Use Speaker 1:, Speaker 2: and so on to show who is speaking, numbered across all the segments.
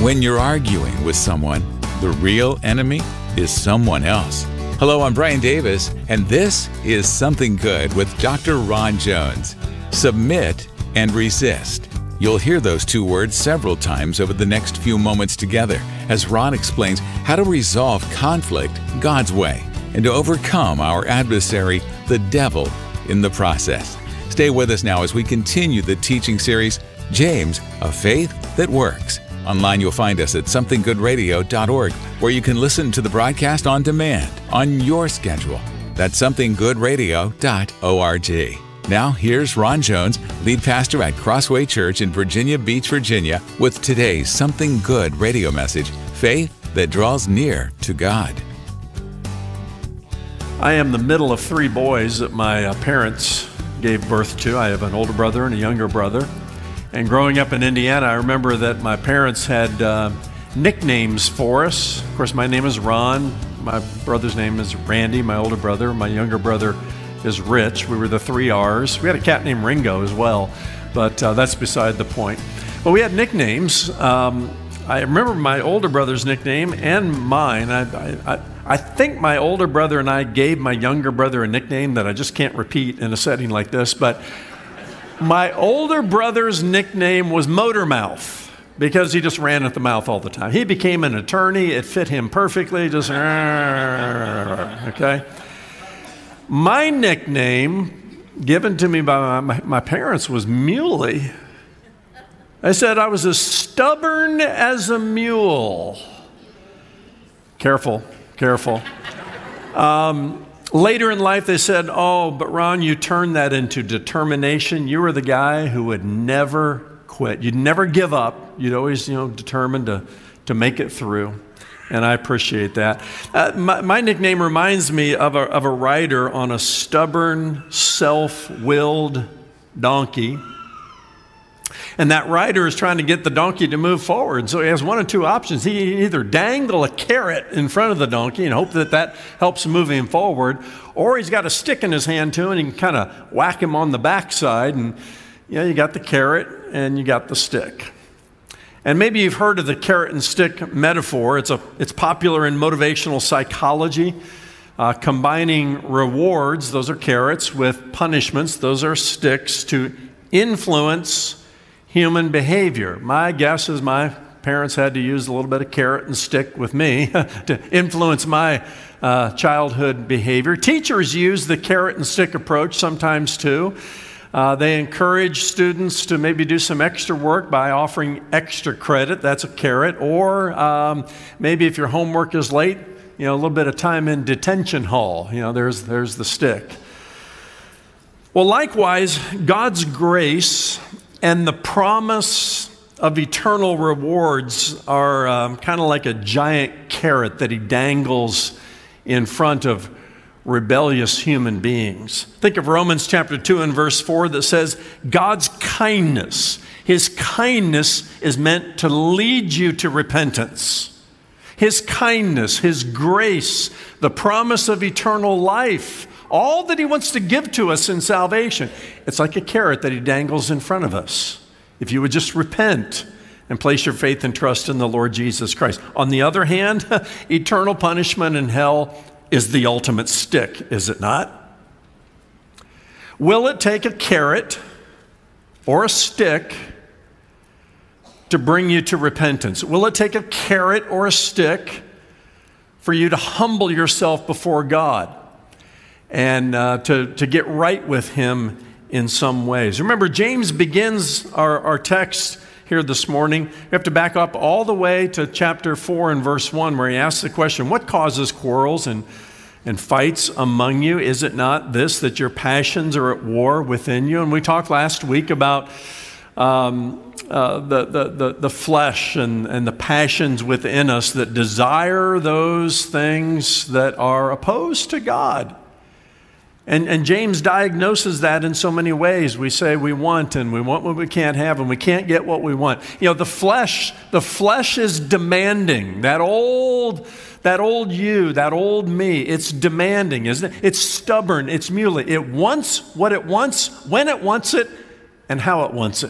Speaker 1: When you're arguing with someone, the real enemy is someone else. Hello, I'm Brian Davis, and this is Something Good with Dr. Ron Jones. Submit and resist. You'll hear those two words several times over the next few moments together as Ron explains how to resolve conflict God's way and to overcome our adversary, the devil, in the process. Stay with us now as we continue the teaching series, James, A Faith That Works. Online, you'll find us at somethinggoodradio.org, where you can listen to the broadcast on demand, on your schedule. That's somethinggoodradio.org. Now, here's Ron Jones, lead pastor at Crossway Church in Virginia Beach, Virginia, with today's Something Good radio message, Faith That Draws Near to God.
Speaker 2: I am the middle of three boys that my parents gave birth to. I have an older brother and a younger brother. And growing up in Indiana, I remember that my parents had nicknames for us. Of course, my name is Ron. My brother's name is Randy, my older brother. My younger brother is Rich. We were the three R's. We had a cat named Ringo as well, but that's beside the point. But we had nicknames. I remember my older brother's nickname and mine. I think my older brother and I gave my younger brother a nickname that I just can't repeat in a setting like this, but my older brother's nickname was Motor Mouth because he just ran at the mouth all the time. He became an attorney. It fit him perfectly. Just, okay. My nickname given to me by my parents was Muley. They said I was as stubborn as a mule. Careful, careful. Later in life, they said, oh, but Ron, you turned that into determination. You were the guy who would never quit. You'd never give up. You'd always, determined to make it through. And I appreciate that. My nickname reminds me of a rider on a stubborn, self-willed donkey. And that rider is trying to get the donkey to move forward. So he has one of two options. He can either dangle a carrot in front of the donkey and hope that helps move him forward, or he's got a stick in his hand too, and he can kind of whack him on the backside. And you got the carrot and you got the stick. And maybe you've heard of the carrot and stick metaphor. It's popular in motivational psychology, combining rewards, those are carrots, with punishments, those are sticks, to influence human behavior. My guess is my parents had to use a little bit of carrot and stick with me to influence my childhood behavior. Teachers use the carrot and stick approach sometimes too. They encourage students to maybe do some extra work by offering extra credit. That's a carrot. Or maybe if your homework is late, a little bit of time in detention hall. There's the stick. Well, likewise, God's grace and the promise of eternal rewards are kind of like a giant carrot that he dangles in front of rebellious human beings. Think of Romans chapter 2 and verse 4 that says, God's kindness, his kindness is meant to lead you to repentance. His kindness, his grace, the promise of eternal life, all that he wants to give to us in salvation. It's like a carrot that he dangles in front of us. If you would just repent and place your faith and trust in the Lord Jesus Christ. On the other hand, eternal punishment in hell is the ultimate stick, is it not? Will it take a carrot or a stick to bring you to repentance? Will it take a carrot or a stick for you to humble yourself before God and to get right with him in some ways? Remember, James begins our text here this morning. We have to back up all the way to chapter 4 and verse 1, where he asks the question, what causes quarrels and fights among you? Is it not this, that your passions are at war within you? And we talked last week about the flesh and the passions within us that desire those things that are opposed to God. And James diagnoses that in so many ways. We say we want what we can't have, and we can't get what we want. The flesh is demanding. That old you, that old me, it's demanding, isn't it? It's stubborn, it's muley. It wants what it wants, when it wants it, and how it wants it.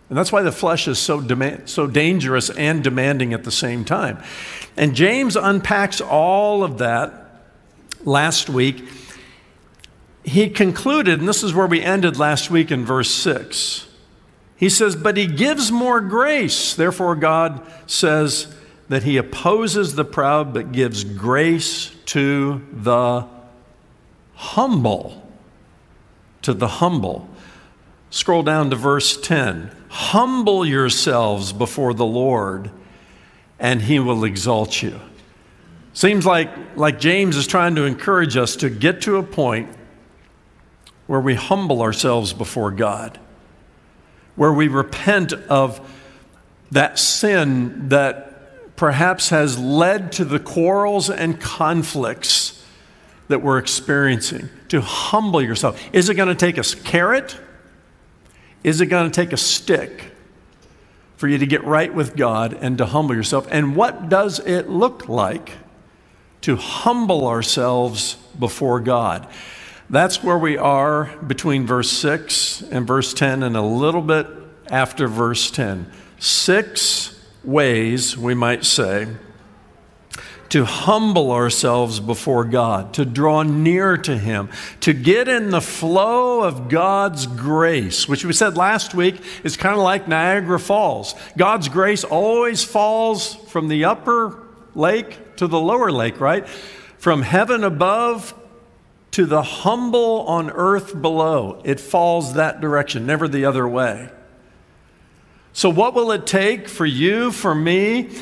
Speaker 2: And that's why the flesh is so dangerous and demanding at the same time. And James unpacks all of that last week. He concluded, and this is where we ended last week in verse 6. He says, but he gives more grace. Therefore, God says that he opposes the proud, but gives grace to the humble. To the humble. Scroll down to verse 10. Humble yourselves before the Lord, and he will exalt you. Seems like James is trying to encourage us to get to a point where we humble ourselves before God, where we repent of that sin that perhaps has led to the quarrels and conflicts that we're experiencing. To humble yourself. Is it going to take a carrot? Is it going to take a stick for you to get right with God and to humble yourself? And what does it look like to humble ourselves before God? That's where we are between verse 6 and verse 10 and a little bit after verse 10. 6 ways, we might say, to humble ourselves before God, to draw near to him, to get in the flow of God's grace, which we said last week is kind of like Niagara Falls. God's grace always falls from the upper lake to the lower lake, right? From heaven above to the humble on earth below. It falls that direction, never the other way. So what will it take for you, for me,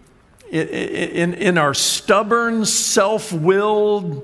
Speaker 2: in our stubborn, self-willed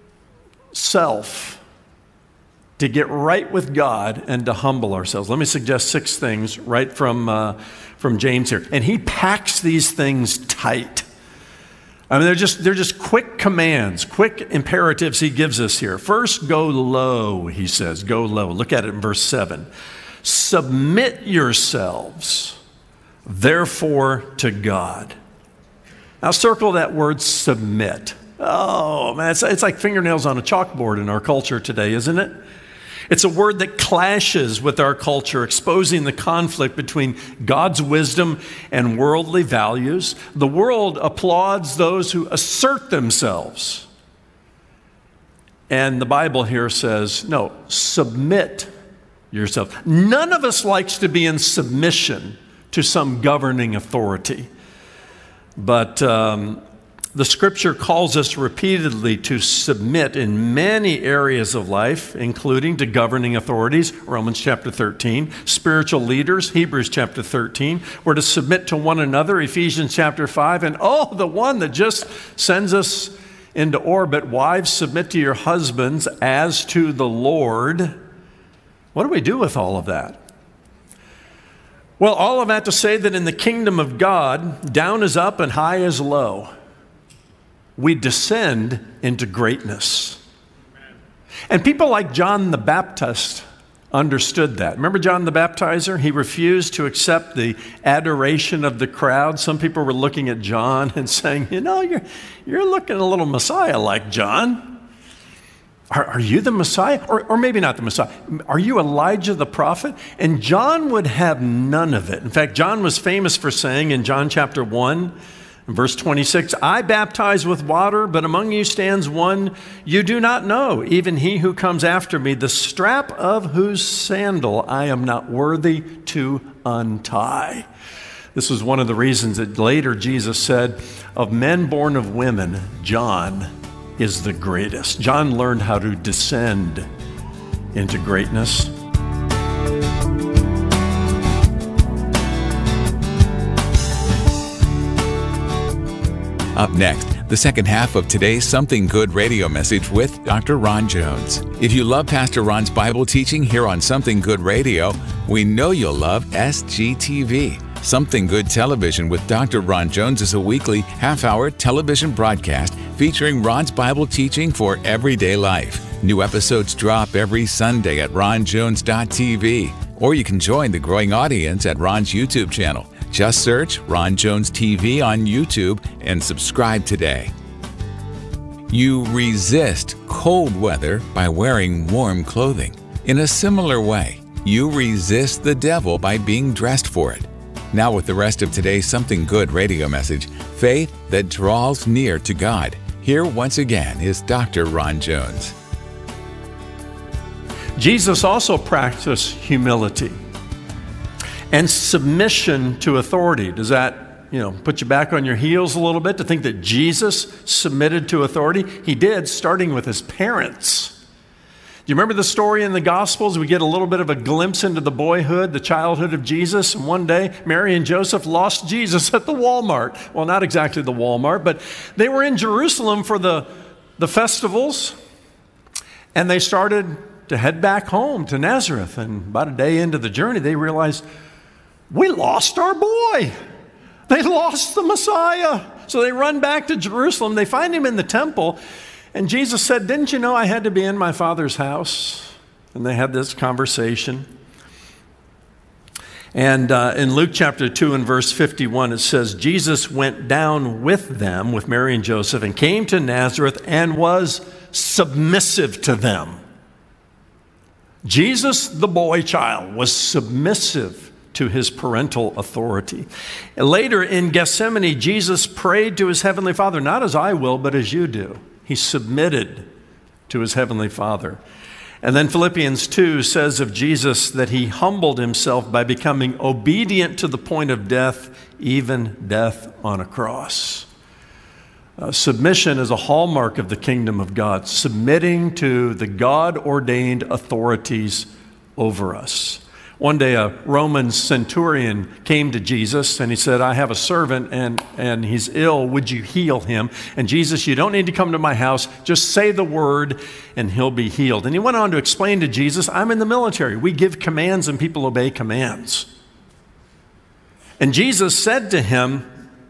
Speaker 2: self, to get right with God and to humble ourselves? Let me suggest 6 things right from James here. And he packs these things tight. I mean, they're just quick commands, quick imperatives he gives us here. First, go low, he says. Go low. Look at it in verse 7. Submit yourselves, therefore, to God. Now, circle that word submit. Oh, man, it's like fingernails on a chalkboard in our culture today, isn't it? It's a word that clashes with our culture, exposing the conflict between God's wisdom and worldly values. The world applauds those who assert themselves. And the Bible here says, no, submit yourself. None of us likes to be in submission to some governing authority. But the Scripture calls us repeatedly to submit in many areas of life, including to governing authorities, Romans chapter 13, spiritual leaders, Hebrews chapter 13. We're to submit to one another, Ephesians chapter 5, and the one that just sends us into orbit, wives, submit to your husbands as to the Lord. What do we do with all of that? Well, all of that to say that in the kingdom of God, down is up and high is low. We descend into greatness. And people like John the Baptist understood that. Remember John the Baptizer? He refused to accept the adoration of the crowd. Some people were looking at John and saying, you're looking a little Messiah-like, John. Are you the Messiah? Or maybe not the Messiah. Are you Elijah the prophet? And John would have none of it. In fact, John was famous for saying in John chapter 1, verse 26, I baptize with water, but among you stands one you do not know, even he who comes after me, the strap of whose sandal I am not worthy to untie. This was one of the reasons that later Jesus said, of men born of women, John is the greatest. John learned how to descend into greatness.
Speaker 1: Up next, the second half of today's Something Good radio message with Dr. Ron Jones. If you love Pastor Ron's Bible teaching here on Something Good Radio, we know you'll love SGTV. Something Good Television with Dr. Ron Jones is a weekly half-hour television broadcast featuring Ron's Bible teaching for everyday life. New episodes drop every Sunday at ronjones.tv, or you can join the growing audience at Ron's YouTube channel. Just search Ron Jones TV on YouTube and subscribe today. You resist cold weather by wearing warm clothing. In a similar way, You resist the devil by being dressed for it. Now with the rest of today's Something Good radio message, Faith that Draws Near to God. Here once again is Dr. Ron Jones.
Speaker 2: Jesus also practiced humility and submission to authority. Does that, put you back on your heels a little bit to think that Jesus submitted to authority? He did, starting with his parents. Do you remember the story in the Gospels? We get a little bit of a glimpse into the boyhood, the childhood of Jesus. And one day, Mary and Joseph lost Jesus at the Walmart. Well, not exactly the Walmart, but they were in Jerusalem for the festivals. And they started to head back home to Nazareth. And about a day into the journey, they realized, we lost our boy. They lost the Messiah. So they run back to Jerusalem. They find him in the temple. And Jesus said, didn't you know I had to be in my Father's house? And they had this conversation. And in Luke chapter 2 and verse 51, it says, Jesus went down with them, with Mary and Joseph, and came to Nazareth and was submissive to them. Jesus, the boy child, was submissive to his parental authority. And later in Gethsemane, Jesus prayed to his heavenly Father, not as I will, but as you do. He submitted to his heavenly Father. And then Philippians 2 says of Jesus that he humbled himself by becoming obedient to the point of death, even death on a cross. Submission is a hallmark of the kingdom of God, submitting to the God-ordained authorities over us. One day a Roman centurion came to Jesus and he said, I have a servant and he's ill. Would you heal him? And Jesus, you don't need to come to my house. Just say the word and he'll be healed. And he went on to explain to Jesus, I'm in the military. We give commands and people obey commands. And Jesus said to him,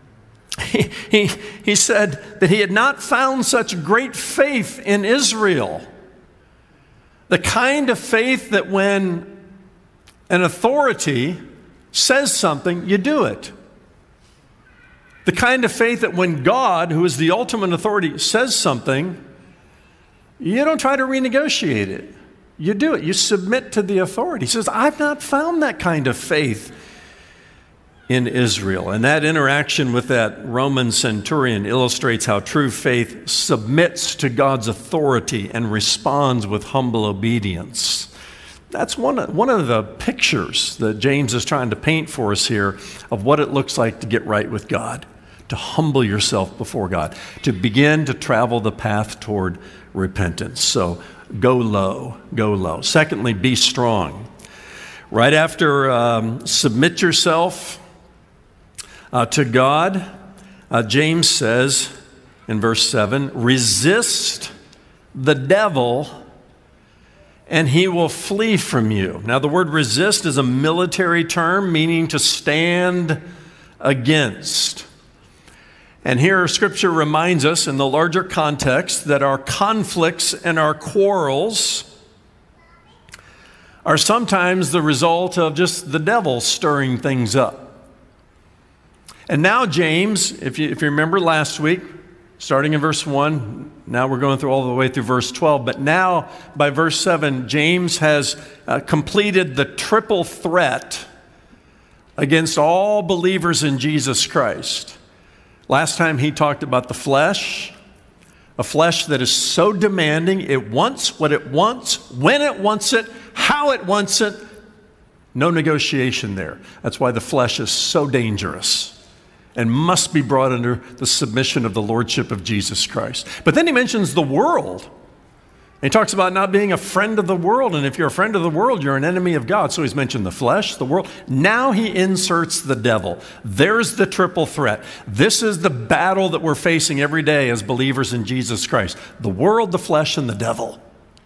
Speaker 2: he said that he had not found such great faith in Israel. The kind of faith that when an authority says something, you do it. The kind of faith that when God, who is the ultimate authority, says something, you don't try to renegotiate it. You do it. You submit to the authority. He says, I've not found that kind of faith in Israel. And that interaction with that Roman centurion illustrates how true faith submits to God's authority and responds with humble obedience. That's one of the pictures that James is trying to paint for us here of what it looks like to get right with God, to humble yourself before God, to begin to travel the path toward repentance. So go low, go low. Secondly, be strong. Right after submit yourself to God, James says in verse 7, resist the devil and he will flee from you. Now, the word resist is a military term meaning to stand against. And here Scripture reminds us in the larger context that our conflicts and our quarrels are sometimes the result of just the devil stirring things up. And now James, if you remember last week, starting in verse 1, now we're going through all the way through verse 12. But now, by verse 7, James has completed the triple threat against all believers in Jesus Christ. Last time he talked about the flesh, a flesh that is so demanding, it wants what it wants, when it wants it, how it wants it. No negotiation there. That's why the flesh is so dangerous and must be brought under the submission of the lordship of Jesus Christ. But then he mentions the world. He talks about not being a friend of the world, and if you're a friend of the world, you're an enemy of God. So he's mentioned the flesh, the world. Now he inserts the devil. There's the triple threat. This is the battle that we're facing every day as believers in Jesus Christ. The world, the flesh, and the devil.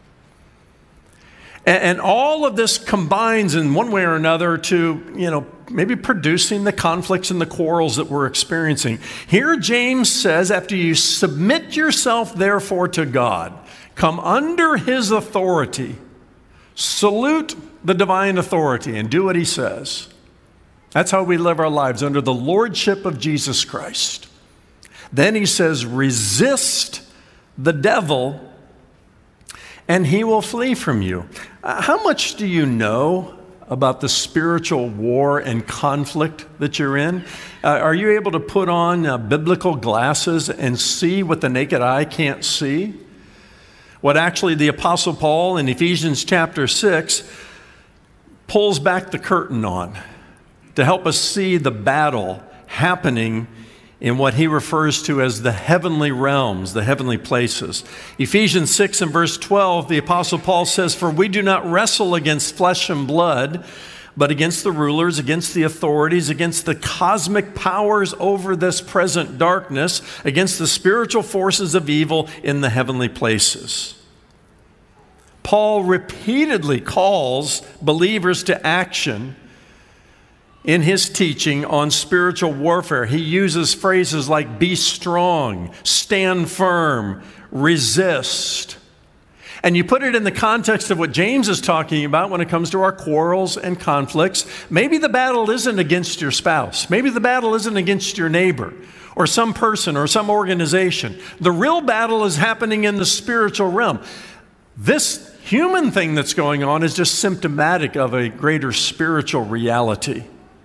Speaker 2: And all of this combines in one way or another to, maybe producing the conflicts and the quarrels that we're experiencing. Here James says, after you submit yourself therefore to God, come under his authority, salute the divine authority, and do what he says. That's how we live our lives, under the lordship of Jesus Christ. Then he says, resist the devil, and he will flee from you. How much do you know about the spiritual war and conflict that you're in? Are you able to put on biblical glasses and see what the naked eye can't see? What actually the Apostle Paul in Ephesians chapter 6 pulls back the curtain on to help us see the battle happening in what he refers to as the heavenly realms, the heavenly places. Ephesians 6 and verse 12, the Apostle Paul says, "For we do not wrestle against flesh and blood, but against the rulers, against the authorities, against the cosmic powers over this present darkness, against the spiritual forces of evil in the heavenly places." Paul repeatedly calls believers to action in his teaching on spiritual warfare. He uses phrases like be strong, stand firm, resist. And you put it in the context of what James is talking about when it comes to our quarrels and conflicts. Maybe the battle isn't against your spouse. Maybe the battle isn't against your neighbor or some person or some organization. The real battle is happening in the spiritual realm. This human thing that's going on is just symptomatic of a greater spiritual reality,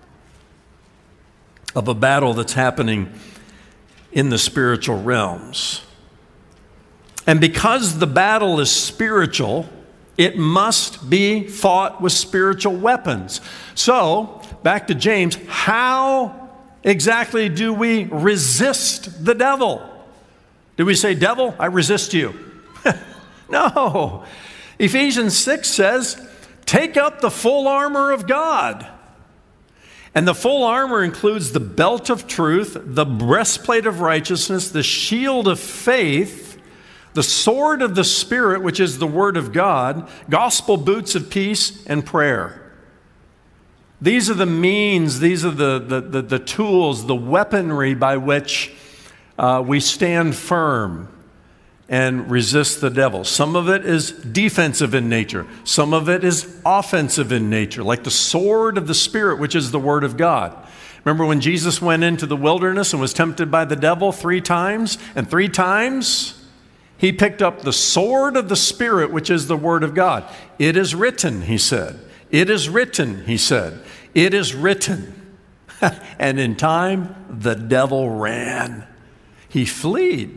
Speaker 2: of a battle that's happening in the spiritual realms. And because the battle is spiritual, it must be fought with spiritual weapons. So, back to James, how exactly do we resist the devil? Do we say, "Devil, I resist you"? No. Ephesians 6 says, take up the full armor of God. And the full armor includes the belt of truth, the breastplate of righteousness, the shield of faith, the sword of the Spirit, which is the word of God, gospel boots of peace, and prayer. These are the means, these are the tools, the weaponry by which we stand firm and resist the devil. Some of it is defensive in nature. Some of it is offensive in nature, like the sword of the Spirit, which is the word of God. Remember when Jesus went into the wilderness and was tempted by the devil 3 times? And 3 times he picked up the sword of the Spirit, which is the word of God. It is written, he said. It is written, he said. It is written. And in time, the devil ran. He fled.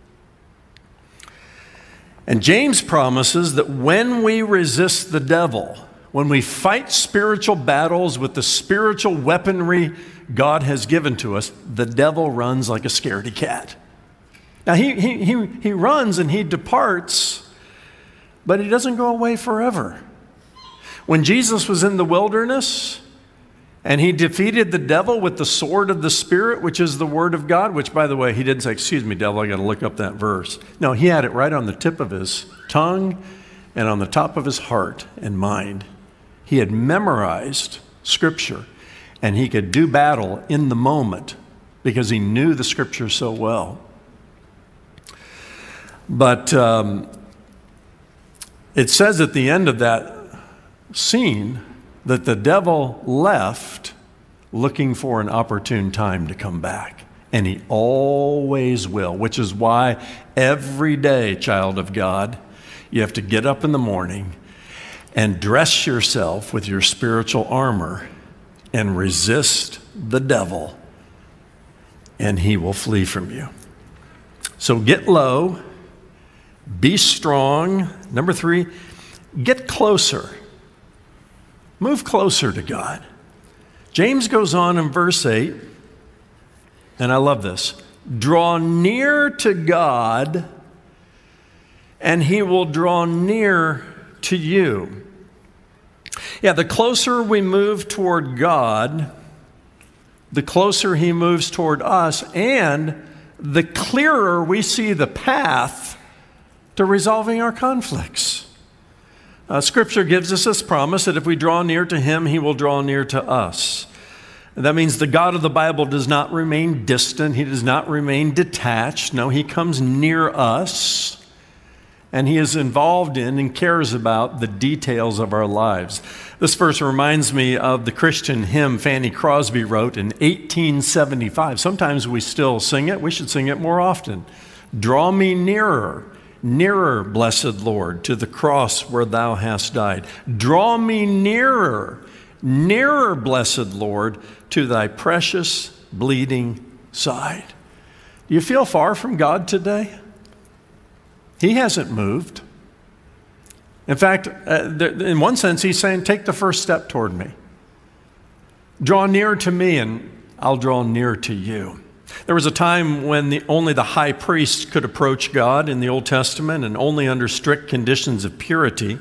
Speaker 2: And James promises that when we resist the devil, when we fight spiritual battles with the spiritual weaponry God has given to us, the devil runs like a scaredy cat. Now, he runs and he departs, but he doesn't go away forever. When Jesus was in the wilderness and he defeated the devil with the sword of the Spirit, which is the word of God, which, by the way, he didn't say, "Excuse me, devil, I got to look up that verse." No, he had it right on the tip of his tongue and on the top of his heart and mind. He had memorized Scripture, and he could do battle in the moment because he knew the Scripture so well. But it says at the end of that scene that the devil left looking for an opportune time to come back. And he always will, which is why every day, child of God, you have to get up in the morning and dress yourself with your spiritual armor and resist the devil, and he will flee from you. So get low, be strong. Number 3, get closer. Move closer to God. James goes on in verse 8, and I love this. Draw near to God, and he will draw near to you. Yeah, the closer we move toward God, the closer he moves toward us, and the clearer we see the path to resolving our conflicts. Scripture gives us this promise that if we draw near to him, he will draw near to us. That means the God of the Bible does not remain distant. He does not remain detached. No, he comes near us, and he is involved in and cares about the details of our lives. This verse reminds me of the Christian hymn Fanny Crosby wrote in 1875. Sometimes we still sing it. We should sing it more often. Draw me nearer. Nearer, blessed Lord, to the cross where thou hast died. Draw me nearer nearer, blessed Lord, to thy precious bleeding side. Do you feel far from God today? He hasn't moved. In fact, in one sense, he's saying, take the first step toward me. Draw near to me and I'll draw near to you. There was a time when only the high priest could approach God in the Old Testament, and only under strict conditions of purity.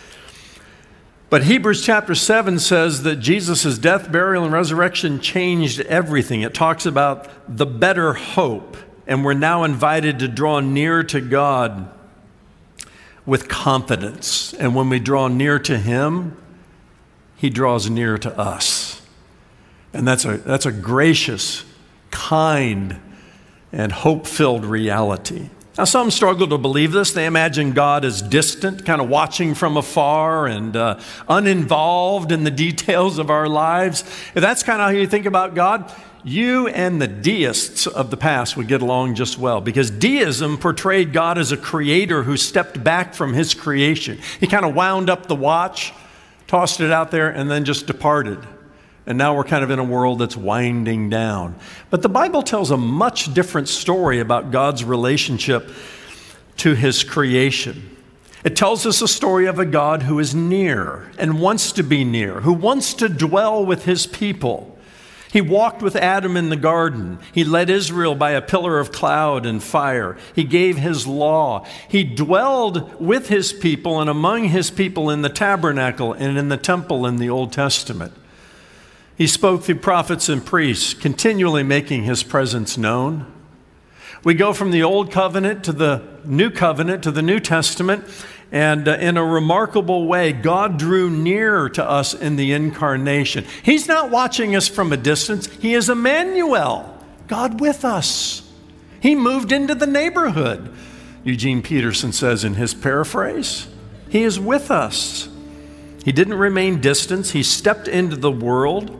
Speaker 2: But Hebrews chapter 7 says that Jesus' death, burial, and resurrection changed everything. It talks about the better hope, and we're now invited to draw near to God with confidence. And when we draw near to Him, He draws near to us. And that's a gracious, kind, and hope-filled reality. Now, some struggle to believe this. They imagine God as distant, kind of watching from afar and uninvolved in the details of our lives. If that's kind of how you think about God, you and the deists of the past would get along just well, because deism portrayed God as a creator who stepped back from His creation. He kind of wound up the watch, tossed it out there, and then just departed. And now we're kind of in a world that's winding down. But the Bible tells a much different story about God's relationship to His creation. It tells us a story of a God who is near and wants to be near, who wants to dwell with His people. He walked with Adam in the garden. He led Israel by a pillar of cloud and fire. He gave His law. He dwelled with His people and among His people in the tabernacle and in the temple in the Old Testament. He spoke through prophets and priests, continually making His presence known. We go from the Old Covenant to the New Covenant to the New Testament, and in a remarkable way, God drew near to us in the incarnation. He's not watching us from a distance. He is Emmanuel, God with us. He moved into the neighborhood, Eugene Peterson says in his paraphrase. He is with us. He didn't remain distant. He stepped into the world.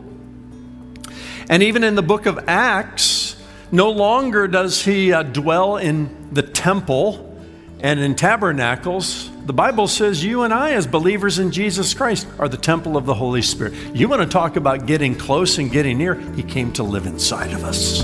Speaker 2: And even in the book of Acts, no longer does He dwell in the temple and in tabernacles. The Bible says you and I, as believers in Jesus Christ, are the temple of the Holy Spirit. You want to talk about getting close and getting near? He came to live inside of us.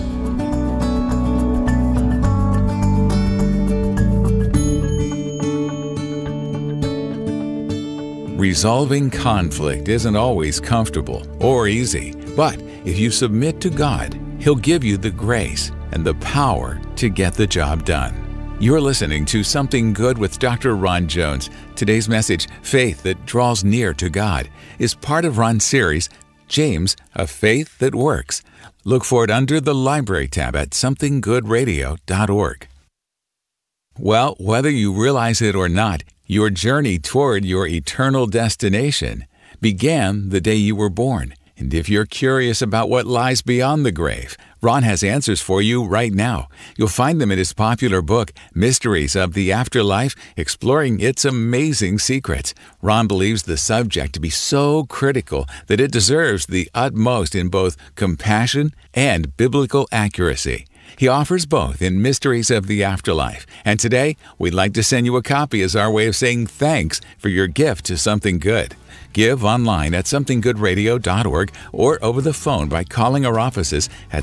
Speaker 1: Resolving conflict isn't always comfortable or easy, but if you submit to God, He'll give you the grace and the power to get the job done. You're listening to Something Good with Dr. Ron Jones. Today's message, Faith That Draws Near to God, is part of Ron's series, James, A Faith That Works. Look for it under the Library tab at somethinggoodradio.org. Well, whether you realize it or not, your journey toward your eternal destination began the day you were born. And if you're curious about what lies beyond the grave, Ron has answers for you right now. You'll find them in his popular book, Mysteries of the Afterlife, exploring its amazing secrets. Ron believes the subject to be so critical that it deserves the utmost in both compassion and biblical accuracy. He offers both in Mysteries of the Afterlife. And today, we'd like to send you a copy as our way of saying thanks for your gift to Something Good. Give online at somethinggoodradio.org or over the phone by calling our offices at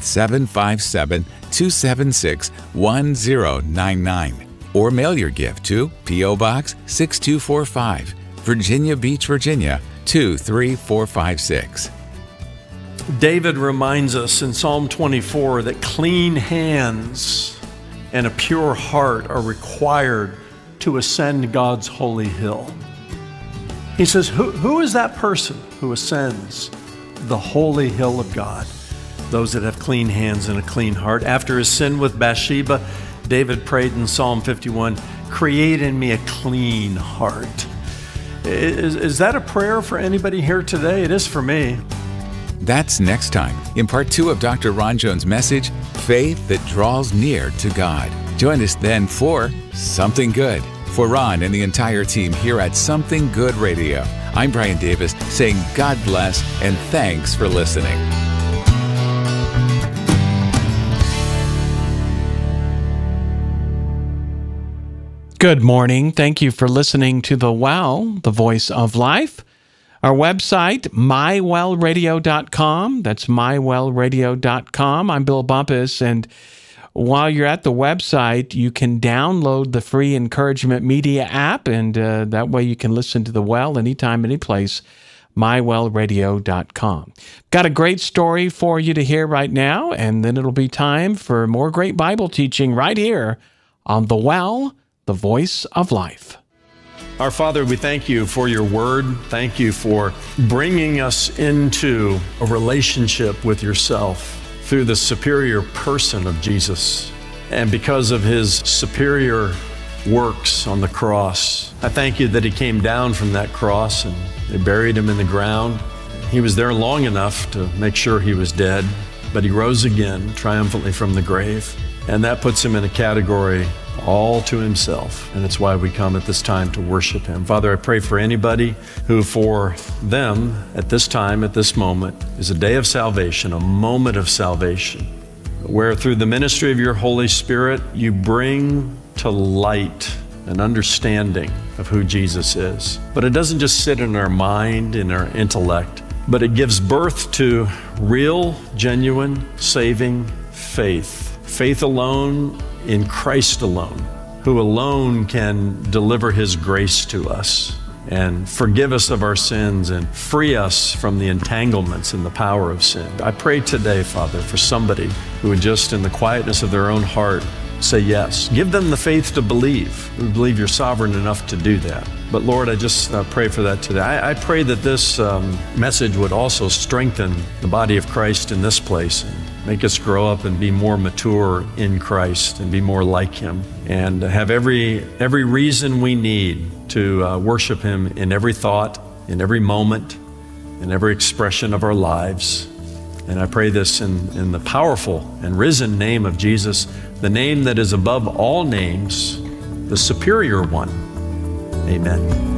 Speaker 1: 757-276-1099. Or mail your gift to P.O. Box 6245, Virginia Beach, Virginia 23456.
Speaker 2: David reminds us in Psalm 24 that clean hands and a pure heart are required to ascend God's holy hill. He says, who is that person who ascends the holy hill of God? Those that have clean hands and a clean heart. After his sin with Bathsheba, David prayed in Psalm 51, create in me a clean heart. Is that a prayer for anybody here today? It is for me.
Speaker 1: That's next time in part 2 of Dr. Ron Jones' message, Faith That Draws Near to God. Join us then for Something Good. For Ron and the entire team here at Something Good Radio, I'm Brian Davis saying God bless and thanks for listening.
Speaker 3: Good morning. Thank you for listening to The Wow, the Voice of Life. Our website, mywellradio.com. That's mywellradio.com. I'm Bill Bumpus, and while you're at the website, you can download the free Encouragement Media app, and that way you can listen to The Well anytime, anyplace, mywellradio.com. Got a great story for you to hear right now, and then it'll be time for more great Bible teaching right here on The Well, the Voice of Life.
Speaker 2: Our Father, we thank you for your word. Thank you for bringing us into a relationship with yourself through the superior person of Jesus. And because of his superior works on the cross, I thank you that he came down from that cross and they buried him in the ground. He was there long enough to make sure he was dead, but he rose again triumphantly from the grave. And that puts him in a category all to himself. And it's why we come at this time to worship him. Father, I pray for anybody who for them at this time, at this moment, is a day of salvation, a moment of salvation, where through the ministry of your Holy Spirit, you bring to light an understanding of who Jesus is. But it doesn't just sit in our mind, in our intellect, but it gives birth to real, genuine, saving faith. Faith alone in Christ alone, who alone can deliver his grace to us and forgive us of our sins and free us from the entanglements and the power of sin. I pray today, Father, for somebody who would just in the quietness of their own heart say yes. Give them the faith to believe. We believe you're sovereign enough to do that. But Lord, I just pray for that today. I pray that this message would also strengthen the body of Christ in this place and make us grow up and be more mature in Christ and be more like him and have every reason we need to worship him in every thought, in every moment, in every expression of our lives. And I pray this in the powerful and risen name of Jesus, the name that is above all names, the superior one. Amen.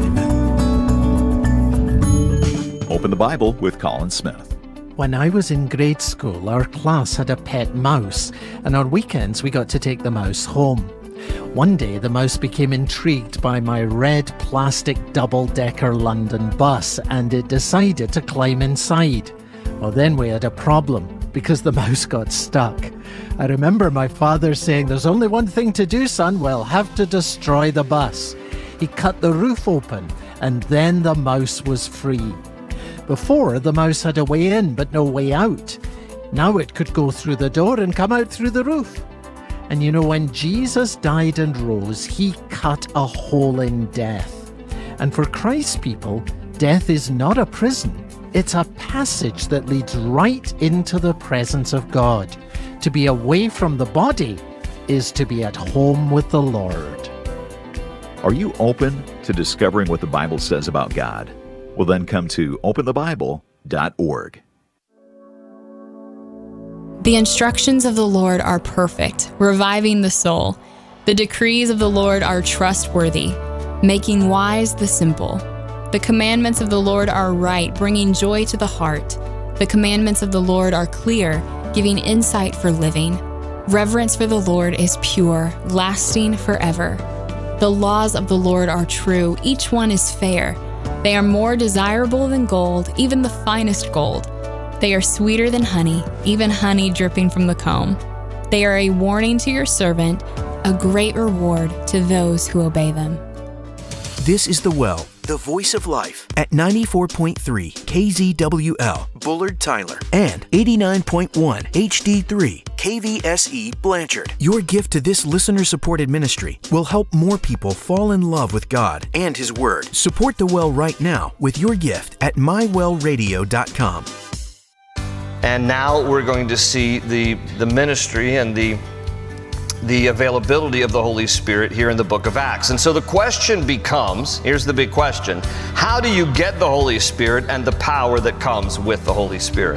Speaker 2: Amen.
Speaker 4: Open the Bible with Colin Smith.
Speaker 5: When I was in grade school, our class had a pet mouse, and on weekends we got to take the mouse home. One day the mouse became intrigued by my red plastic double-decker London bus, and it decided to climb inside. Well, then we had a problem, because the mouse got stuck. I remember my father saying, "There's only one thing to do, son, we'll have to destroy the bus." He cut the roof open, and then the mouse was free. Before, the mouse had a way in, but no way out. Now it could go through the door and come out through the roof. And you know, when Jesus died and rose, he cut a hole in death. And for Christ's people, death is not a prison. It's a passage that leads right into the presence of God. To be away from the body is to be at home with the Lord.
Speaker 4: Are you open to discovering what the Bible says about God? Well, then come to openthebible.org.
Speaker 6: The instructions of the Lord are perfect, reviving the soul. The decrees of the Lord are trustworthy, making wise the simple. The commandments of the Lord are right, bringing joy to the heart. The commandments of the Lord are clear, giving insight for living. Reverence for the Lord is pure, lasting forever. The laws of the Lord are true, each one is fair. They are more desirable than gold, even the finest gold. They are sweeter than honey, even honey dripping from the comb. They are a warning to your servant, a great reward to those who obey them.
Speaker 7: This is The Well, the Voice of Life, at 94.3 KZWL, Bullard, Tyler, and 89.1 HD3 KVSE, Blanchard. Your gift to this listener-supported ministry will help more people fall in love with God and His Word. Support The Well right now with your gift at mywellradio.com.
Speaker 8: And now we're going to see the ministry and the availability of the Holy Spirit here in the book of Acts. And so the question becomes, here's the big question, how do you get the Holy Spirit and the power that comes with the Holy Spirit?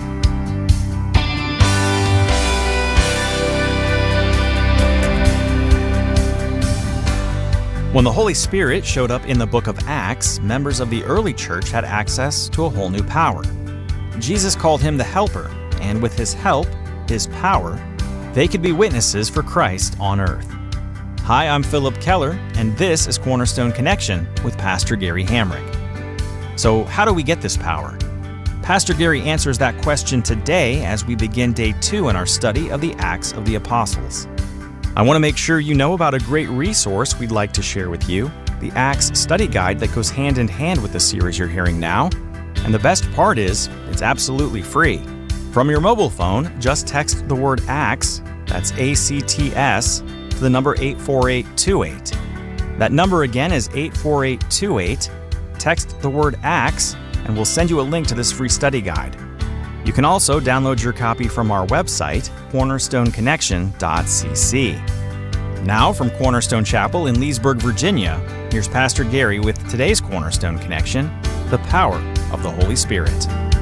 Speaker 9: When the Holy Spirit showed up in the book of Acts, members of the early church had access to a whole new power. Jesus called him the Helper, and with his help, his power, they could be witnesses for Christ on earth. Hi, I'm Philip Keller, and this is Cornerstone Connection with Pastor Gary Hamrick. So how do we get this power? Pastor Gary answers that question today as we begin day 2 in our study of the Acts of the Apostles. I want to make sure you know about a great resource we'd like to share with you, the Acts study guide that goes hand in hand with the series you're hearing now. And the best part is, it's absolutely free. From your mobile phone, just text the word ACTS, that's ACTS, to the number 84828. That number again is 84828. Text the word ACTS, and we'll send you a link to this free study guide. You can also download your copy from our website, cornerstoneconnection.cc. Now from Cornerstone Chapel in Leesburg, Virginia, here's Pastor Gary with today's Cornerstone Connection, the power of the Holy Spirit.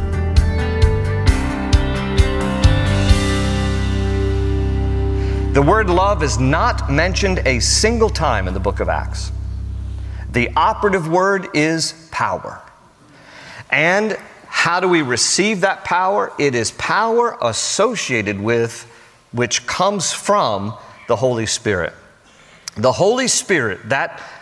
Speaker 8: The word love is not mentioned a single time in the book of Acts. The operative word is power. And how do we receive that power? It is power associated with, which comes from the Holy Spirit. The Holy Spirit, that